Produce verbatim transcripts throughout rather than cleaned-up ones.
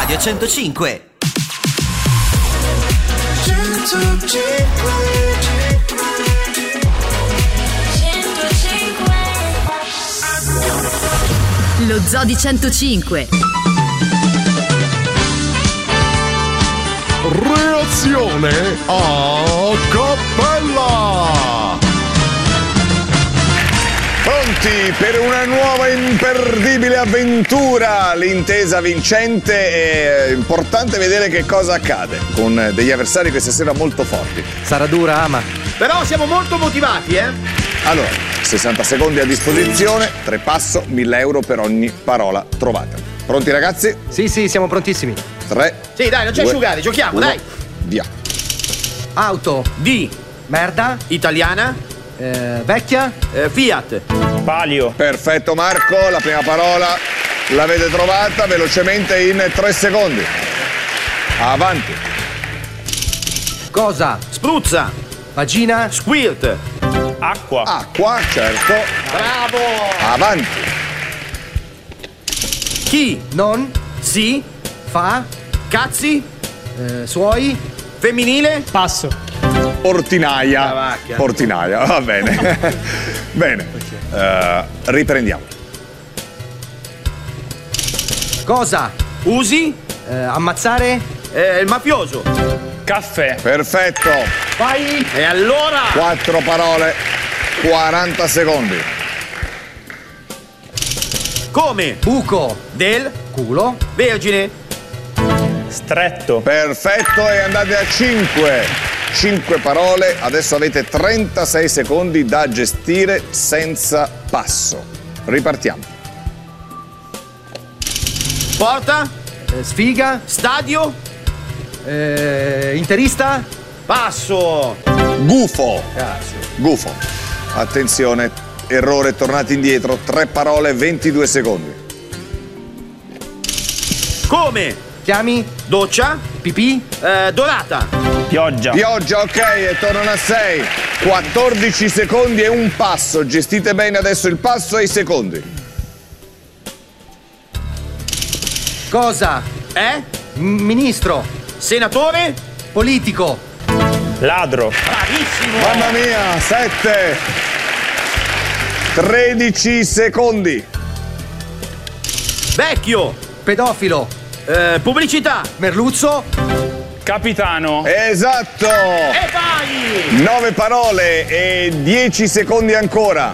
Radio centocinque. Lo Zoo di centocinque. Reazione a cappella. Pronti per una nuova imperdibile avventura, l'intesa vincente. È importante vedere che cosa accade con degli avversari questa sera molto forti. Sarà dura, ama. Però siamo molto motivati, eh? Allora, sessanta secondi a disposizione, tre passo, mille euro per ogni parola trovata. Pronti ragazzi? Sì, sì, siamo prontissimi. tre. Sì, dai, non c'è due, asciugare, giochiamo, uno, dai. Via. Auto. D. Merda. Italiana. Eh, vecchia. Eh, Fiat. Palio. Perfetto Marco, la prima parola l'avete trovata velocemente in tre secondi. Avanti. Cosa. Spruzza. Vagina. Squirt. Acqua. Acqua, certo. Bravo. Avanti. Chi. Non. Si. Fa. Cazzi. Eh, suoi. Femminile. Passo. Portinaia. La vacca. Portinaia, va bene. Bene. Eh, riprendiamo. Cosa. Usi. Eh, ammazzare. Eh, il mafioso. Caffè. Perfetto. Vai. E allora. Quattro parole, quaranta secondi. Come. Buco. Del. Culo. Vergine. Stretto. Perfetto, e andate a cinque. cinque parole, adesso avete trentasei secondi da gestire senza passo. Ripartiamo. Porta. Eh, sfiga. Stadio. Eh, interista. Passo. Gufo. Cazzo. Gufo. Attenzione, errore, tornati indietro. Tre parole, ventidue secondi. Come. Chiami. Doccia. Pipì. Eh, dorata. Pioggia. Pioggia, ok, e tornano a sei. quattordici secondi e un passo. Gestite bene adesso il passo e i secondi. Cosa. Eh. M- ministro. Senatore. Politico. Ladro. Bravissimo. Mamma mia, sette. tredici secondi. Vecchio. Pedofilo. Eh, pubblicità. Merluzzo. Capitano. Esatto. E vai. nove parole e dieci secondi ancora.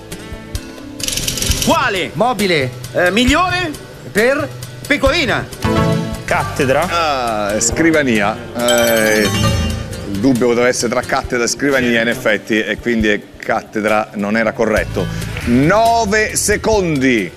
Quale. Mobile. Eh, migliore. Per. Pecorina. Cattedra. Ah, scrivania. Eh, il dubbio doveva essere tra cattedra e scrivania, in effetti, e quindi cattedra non era corretto. nove secondi.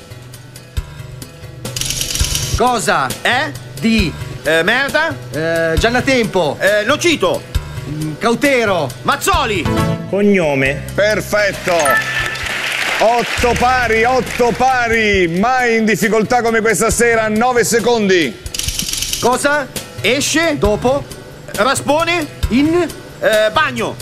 Cosa. Eh. Di. Eh, merda. Eh, Giannatempo. Eh, Nocito. Cautero. Mazzoli. Cognome. Perfetto. Otto pari, otto pari. Mai in difficoltà come questa sera. nove secondi. Cosa. Esce. Dopo. Raspone. In. Eh, bagno.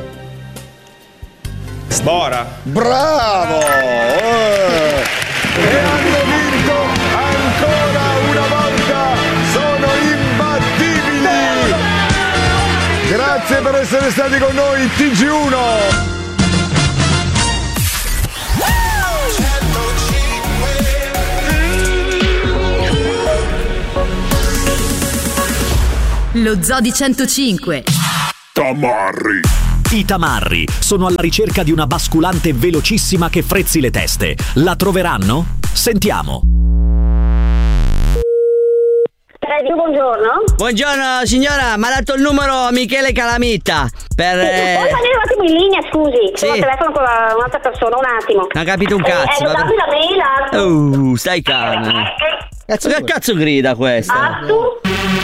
Bora. Bravo. Eh. E hanno vinto ancora una volta. Sono imbattibili. Grazie per essere stati con noi, T G uno. Lo Zoo di centocinque. Tamarri. I tamarri sono alla ricerca di una basculante velocissima che frezzi le teste. La troveranno? Sentiamo. Radio, buongiorno. Buongiorno signora, mi ha dato il numero Michele Calamitta per... Eh... Puoi venire un attimo in linea, scusi? Sì. Sono al telefono con la, un'altra persona, un attimo. Non ha capito un cazzo. Eh, eh, dammi la mail, Attu. Uh, stai calmo. Cazzo, che cazzo grida questa? Attu.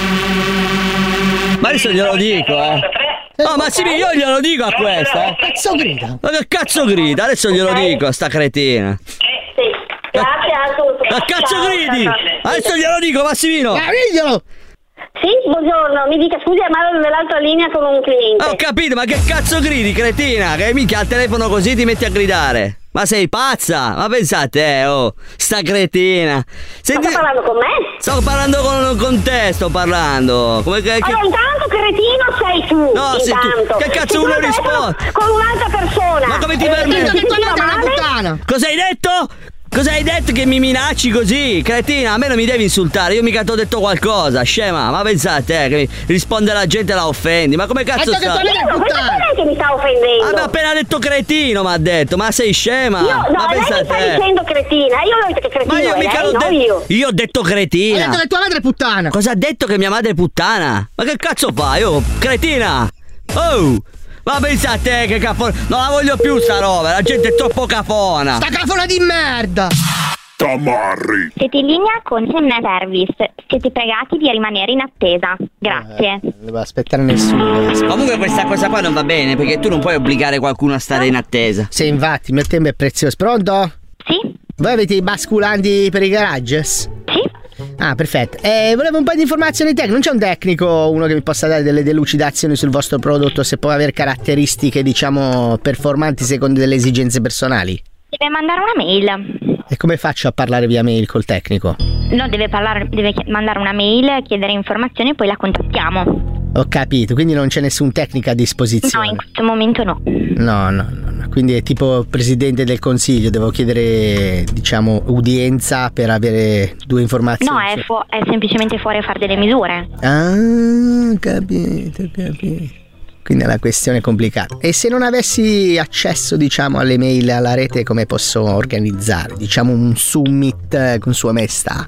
Ma adesso glielo dico, eh. Oh, ma sì, io glielo dico a questa, eh. Cazzo grida? Ma che cazzo grida? Adesso glielo dico a sta cretina. Sì, grazie Attu. Ma cazzo gridi? Adesso glielo dico, Massimino. Ah, diglielo! Sì, buongiorno, mi dica scusi, ma nell'altra linea con un cliente. Ho capito, ma che cazzo gridi, cretina? Che minchia al telefono così ti metti a gridare? Ma sei pazza? Ma pensate, eh, oh, sta cretina. Senti, Ma stai parlando con me? sto parlando con, con te, sto parlando. Come che, che... Allora, intanto cretino sei tu. No, sei tu. Intanto. Che cazzo Ti uno parlo risponde? Con un'altra persona. Ma come ti Eh, permetti? ti Che tua sentivo madre è una male? puttana. Cosa hai detto? Cosa hai detto che mi minacci così? Cretina, a me non mi devi insultare, io mica ti ho detto qualcosa, scema. Ma pensate, eh, che risponde la gente e la offendi. Ma come cazzo Ecco che sta? tua madre è Io, questa puttana. cosa è che mi sta offendendo. Ah, ma appena detto cretino, mi ha detto, ma sei scema? Io, no, ma lei mi sta pensate. dicendo cretina. Io ho detto che cretino Ma io è mica lei, l'ho no detto. io. Io ho detto Ho cretina. detto che tua madre è puttana. Cosa ha detto che mia madre è puttana? Ma che cazzo fai? Oh, cretina! Oh! Ma pensate che cafona. Non la voglio più sta roba, la gente è troppo cafona. Sta cafona di merda. Tamarri. Siete in linea con M Service. Siete pregati di rimanere in attesa. Grazie. Non devo aspettare nessuno. Comunque questa cosa qua non va bene, perché tu non puoi obbligare qualcuno a stare in attesa. Sì, infatti, il mio tempo è prezioso. Pronto? Sì? Voi avete i basculanti per i garages? Sì? Ah, perfetto. Eh, volevo un po' di informazioni tecniche. Non c'è un tecnico, uno che mi possa dare delle delucidazioni sul vostro prodotto, se può avere caratteristiche, diciamo, performanti secondo delle esigenze personali? Deve mandare una mail. E come faccio a parlare via mail col tecnico? No, deve parlare, deve chi- mandare una mail, chiedere informazioni e poi la contattiamo. Ho capito, quindi non c'è nessun tecnico a No, disposizione. in questo momento no. No, no, no, no. Quindi è tipo presidente del consiglio, devo chiedere, diciamo, udienza per avere due informazioni. No, è, fu- è semplicemente fuori a fare delle misure. Ah, ho capito, ho capito. Quindi è una questione complicata. E se non avessi accesso, diciamo, alle mail e alla rete, come posso organizzare? Diciamo un summit eh, con Sua Maestà.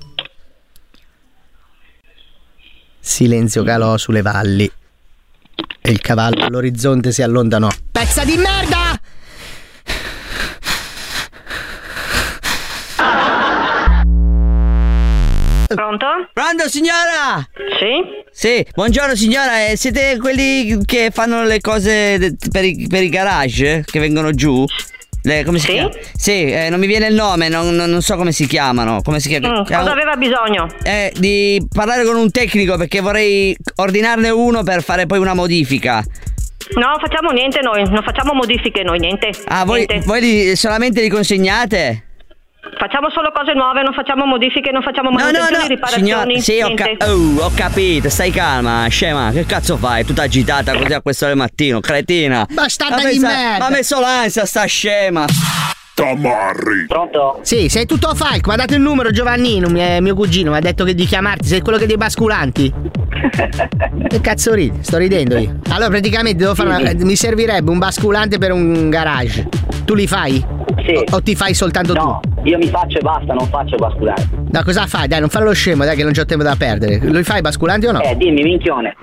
Silenzio calò sulle valli e il cavallo all'orizzonte si allontanò. Pezza di merda! Pronto? Pronto signora? Sì? Sì, buongiorno signora, eh, siete quelli che fanno le cose de- per, i, per i garage eh, che vengono giù? Le, come si Sì? chiama? Sì, eh, non mi viene il nome, non, non- non so come si chiamano. Come si chiama? Mm, cosa aveva bisogno? Eh, di parlare con un tecnico perché vorrei ordinarne uno per fare poi una modifica. No, facciamo niente noi, non facciamo modifiche noi, niente. Ah, voi, niente. voi li- solamente li consegnate? Facciamo solo cose nuove, non facciamo modifiche, non facciamo No, no, manutenzioni, no, riparazioni, signora, sì, ho, niente. ca- oh, ho capito, stai calma, scema, che cazzo fai? Tutta agitata così a quest'ora del mattino, cretina. Bastarda Ma di pensa- merda. Ma ha messo l'ansia sta scema. Tamarri. Pronto? Sì, sei tutto falco, mi ha dato il numero Giovannino, mio, mio cugino, mi ha detto che di chiamarti, sei quello che dei basculanti. Che cazzo ridi? Sto ridendo io. Allora praticamente devo fare una, mi servirebbe un basculante per un garage. Tu li fai? Sì. O, o ti fai soltanto No, io mi faccio e basta, non faccio basculare. tu? No, cosa fai? Dai, non fare lo scemo, dai che non c'ho tempo da perdere. Lo fai basculanti o no? Eh, dimmi, minchione.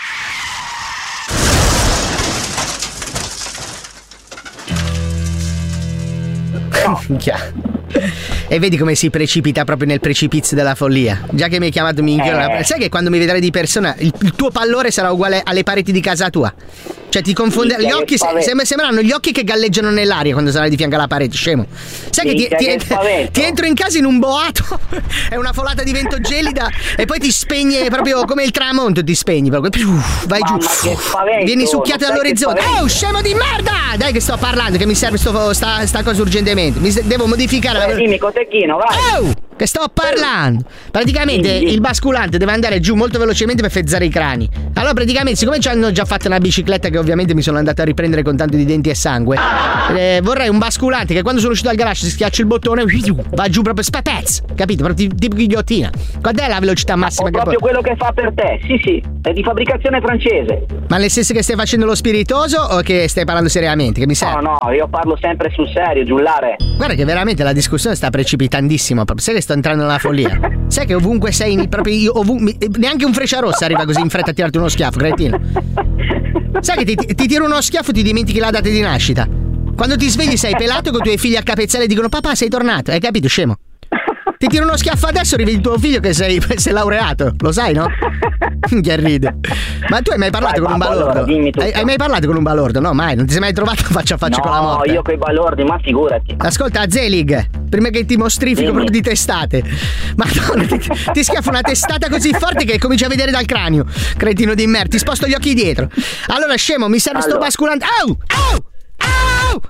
Minchia. E vedi come si precipita proprio nel precipizio della follia. Già che mi hai chiamato minchione, Eh. sai che quando mi vedrai di persona il, il tuo pallore sarà uguale alle pareti di casa tua. Cioè ti confonde Minchia, gli che occhi se- spavento. sem- sembreranno gli occhi che galleggiano nell'aria quando sarai di fianco alla parete, scemo. Sai Minchia, che, ti, che ti- spavento. ti entro in casa in un boato, è una folata di vento gelida e poi ti spegne proprio come il tramonto, ti spegni proprio. Più, vai Mamma, giù. che spavento, Vieni succhiato non sai che dall'orizzonte. spavento. Oh, scemo di merda! Dai che sto parlando, che mi serve sto, sta, sta cosa urgentemente. Mi se- devo modificare la Eh, dimmi, cotechino, vai. Oh, che sto parlando. Praticamente Dimmi. il basculante deve andare giù molto velocemente per fezzare i crani. Allora praticamente siccome ci hanno già fatto una bicicletta che ovviamente mi sono andato a riprendere con tanto di denti e sangue, eh, vorrei un basculante che quando sono uscito dal garage si schiaccia il bottone, va giù proprio spatez, capito? Proprio tipo- tipo ghigliottina. Qual è la velocità massima Ho che proprio puoi? quello che fa per te, sì sì, è di fabbricazione francese. Ma nel senso che stai facendo lo spiritoso o che stai parlando seriamente? Che mi serve? No, no, io parlo sempre sul serio, giullare. Guarda che veramente la discussione sta precipitandissimo. Proprio. Sai che sto entrando nella follia? Sai che ovunque sei, in- proprio io, ovun- mi- neanche un Frecciarossa arriva così in fretta a tirarti uno schiaffo, cretino. Sai che ti, ti, ti tiro uno schiaffo e ti dimentichi la data di nascita. Quando ti svegli sei pelato con i tuoi figli a capezzale e dicono papà sei tornato, hai capito scemo? Ti tiro uno schiaffo adesso e rivedi tuo figlio che sei, sei laureato, lo sai no? Che ride. Ma tu hai mai parlato Vai, con un babbo, balordo? allora, dimmi tutto. hai, hai mai parlato con un balordo? No, mai, non ti sei mai trovato faccia a faccia con la No, morte. io coi balordi, ma figurati. Ascolta, Zelig, prima che ti mostrifico Dimmi. proprio di testate. Madonna, ti, ti schiaffo una testata così forte che cominci a vedere dal cranio. Cretino di merda, ti sposto gli occhi dietro. Allora, scemo, mi serve sto Allora. basculante. Au! Au! Au!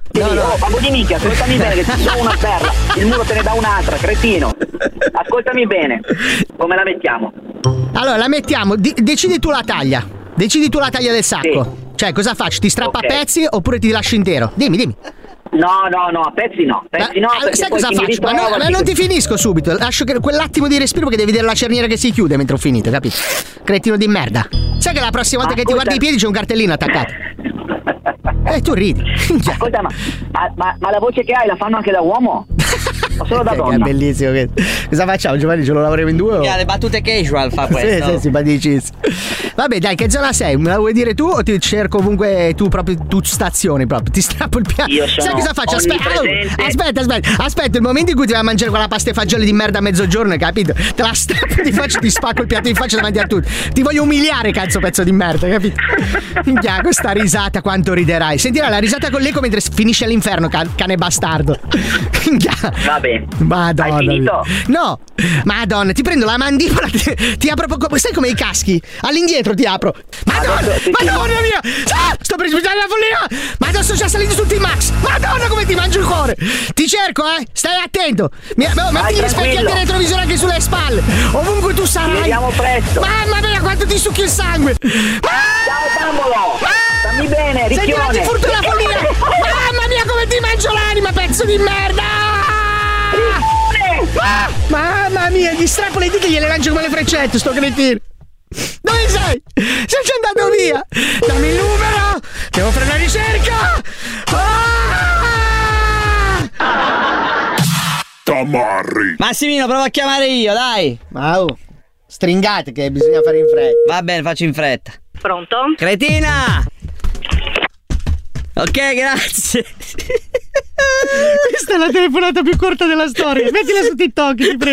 Sì, oh, babbo di minchia, ascoltami bene che ti do una perla, il muro te ne dà un'altra, cretino. Ascoltami bene, come la mettiamo? Allora, la mettiamo, di- decidi tu la taglia. Decidi tu la taglia del sacco. Sì. Cioè, cosa faccio? Ti strappa okay. a pezzi oppure ti lascio intero? Dimmi, dimmi. No, no, no, a pezzi no. Pezzi no. Ma, sai cosa faccio? Ma, no, ma non ti finisco subito. Lascio che quell'attimo di respiro perché devi vedere la cerniera che si chiude mentre ho finito, capito? Cretino di merda. Sai che la prossima volta ma che ascolta... ti guardi i piedi c'è un cartellino attaccato. E eh, tu ridi. Ascolta, ma, ma, ma la voce che hai la fanno anche da uomo? O solo da donna? È bellissimo. Che... Cosa facciamo, Giovanni? Ce lo lavoriamo in due? O... Yeah, le battute casual fa questo. Sì, sì, simpaticissimo. Vabbè, dai, che zona sei? Me la vuoi dire tu o ti cerco ovunque tu proprio tu stazioni proprio? Ti strappo il piatto. Io sono sai cosa faccio? Aspetta, oh, aspetta, aspetta, aspetta, il momento in cui ti vai a mangiare quella pasta e fagioli di merda a mezzogiorno, hai capito? Te la strappo di faccia, ti spacco il piatto in faccia davanti a tutti. Ti voglio umiliare, cazzo, pezzo di merda, capito? Minchia, questa risata quanto riderai. Sentirai la risata con l'eco mentre finisce all'inferno, can- cane bastardo. Minchia. Vabbè. Madonna. Hai finito? No. Madonna, ti prendo la mandibola, ti, ti apro poco. Sai come i caschi? All'indietro ti apro. Madonna, Madonna mia! Ah, sto precipitando la follia! Ma adesso già salito sul T-Max! Madonna, come ti mangio il cuore! Ti cerco, eh! Stai attento! Mi, oh, metti gli specchi anche retrovisore anche sulle spalle! Ovunque tu sarai! Ci vediamo presto! Mamma mia, quanto ti succhi il sangue! Ciao, bambolo! Stammi bene, ricchione! Senti, oggi furto la follia! Mamma mia, come ti mangio l'anima, pezzo di merda! Ah, mamma mia, gli strappo le dita e gliele lancio come le freccette, sto cretino! Dove sei? Sei già andato via! Dammi il numero! Devo fare una ricerca! Ah! Tamarri! Massimino, prova a chiamare io, dai! Ma oh, stringate che bisogna fare in fretta. Va bene, faccio in fretta. Pronto? Cretina! Ok, grazie. Questa è la telefonata più corta della storia. Mettila su TikTok, ti prego.